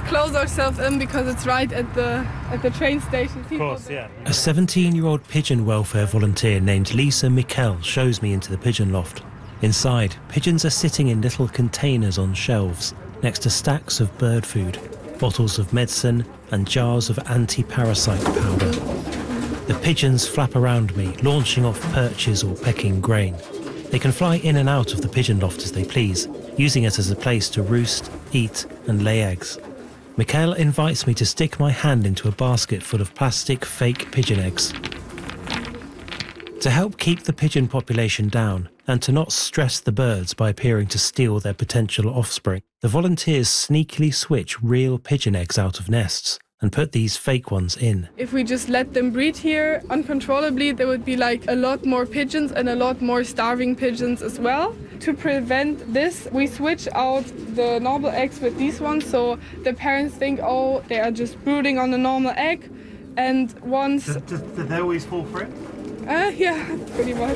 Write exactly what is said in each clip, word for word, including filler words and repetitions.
close ourselves in because it's right at the at the train station. Of course, yeah. A seventeen-year-old pigeon welfare volunteer named Lisa Mikkel shows me into the pigeon loft. Inside, pigeons are sitting in little containers on shelves next to stacks of bird food, bottles of medicine and jars of anti-parasite powder. The pigeons flap around me, launching off perches or pecking grain. They can fly in and out of the pigeon loft as they please, using it as a place to roost, eat and lay eggs. Mikkel invites me to stick my hand into a basket full of plastic fake pigeon eggs. To help keep the pigeon population down and to not stress the birds by appearing to steal their potential offspring, the volunteers sneakily switch real pigeon eggs out of nests and put these fake ones in. If we just let them breed here uncontrollably, there would be like a lot more pigeons and a lot more starving pigeons as well. To prevent this, we switch out the normal eggs with these ones, so the parents think, oh, they are just brooding on a normal egg. And once... Do, do, do they always fall for it? Uh, yeah, pretty much.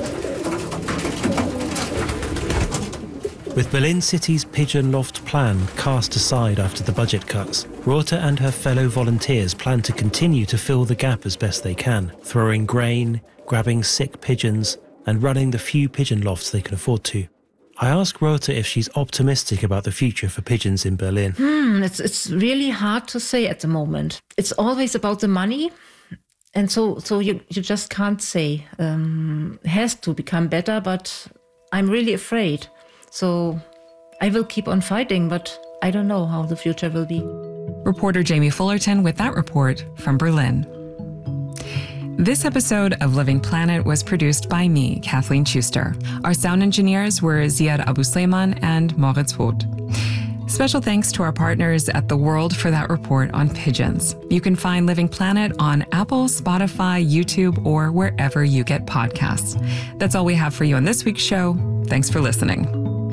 With Berlin City's pigeon loft plan cast aside after the budget cuts, Rota and her fellow volunteers plan to continue to fill the gap as best they can, throwing grain, grabbing sick pigeons, and running the few pigeon lofts they can afford to. I ask Rota if she's optimistic about the future for pigeons in Berlin. Hmm, it's it's really hard to say at the moment. It's always about the money. And so so you, you just can't say. Um, it has to become better, but I'm really afraid. So I will keep on fighting, but I don't know how the future will be. Reporter Jamie Fullerton with that report from Berlin. This episode of Living Planet was produced by me, Kathleen Schuster. Our sound engineers were Ziad Abu Sleiman and Moritz Voth. Special thanks to our partners at The World for that report on pigeons. You can find Living Planet on Apple, Spotify, YouTube, or wherever you get podcasts. That's all we have for you on this week's show. Thanks for listening.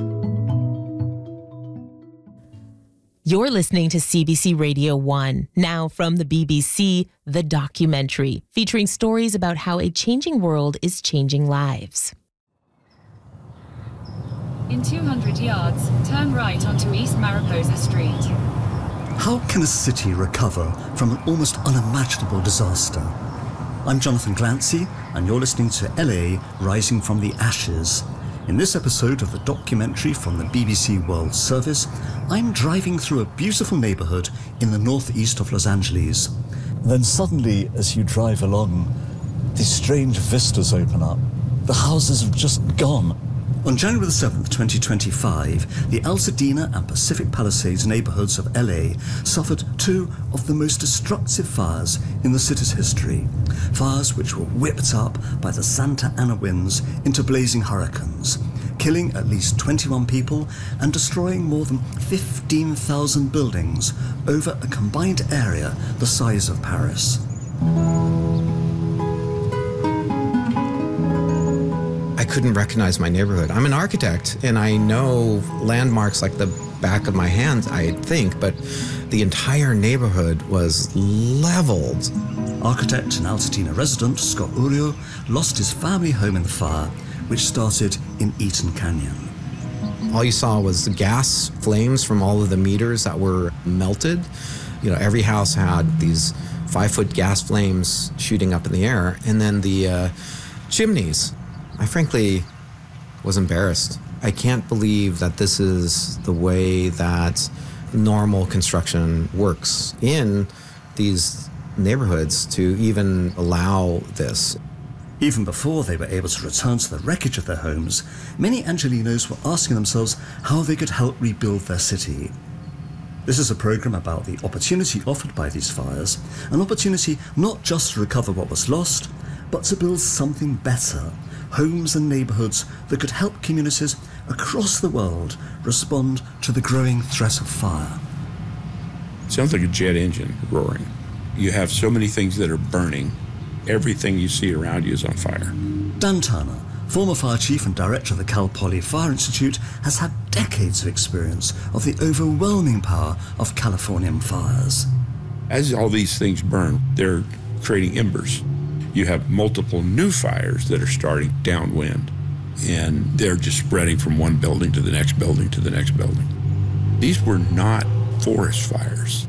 You're listening to C B C Radio one. Now from the B B C, The Documentary, featuring stories about how a changing world is changing lives. In two hundred yards, turn right onto East Mariposa Street. How can a city recover from an almost unimaginable disaster? I'm Jonathan Glancy, and you're listening to L A Rising from the Ashes. In this episode of the documentary from the B B C World Service, I'm driving through a beautiful neighbourhood in the northeast of Los Angeles. Then suddenly, as you drive along, these strange vistas open up. The houses have just gone. On January the seventh, twenty twenty-five, the Altadena and Pacific Palisades neighbourhoods of L A suffered two of the most destructive fires in the city's history. Fires which were whipped up by the Santa Ana winds into blazing hurricanes, killing at least twenty-one people and destroying more than fifteen thousand buildings over a combined area the size of Paris. I couldn't recognize my neighborhood. I'm an architect, and I know landmarks like the back of my hand, I think, but the entire neighborhood was leveled. Architect and Altadena resident Scott Urio lost his family home in the fire, which started in Eaton Canyon. All you saw was the gas flames from all of the meters that were melted. You know, every house had these five-foot gas flames shooting up in the air, and then the uh, chimneys. I frankly was embarrassed. I can't believe that this is the way that normal construction works in these neighborhoods to even allow this. Even before they were able to return to the wreckage of their homes, many Angelenos were asking themselves how they could help rebuild their city. This is a program about the opportunity offered by these fires, an opportunity not just to recover what was lost, but to build something better. Homes and neighbourhoods that could help communities across the world respond to the growing threat of fire. It sounds like a jet engine roaring. You have so many things that are burning. Everything you see around you is on fire. Dan Turner, former fire chief and director of the Cal Poly Fire Institute, has had decades of experience of the overwhelming power of Californian fires. As all these things burn, they're creating embers. You have multiple new fires that are starting downwind, and they're just spreading from one building to the next building to the next building. These were not forest fires.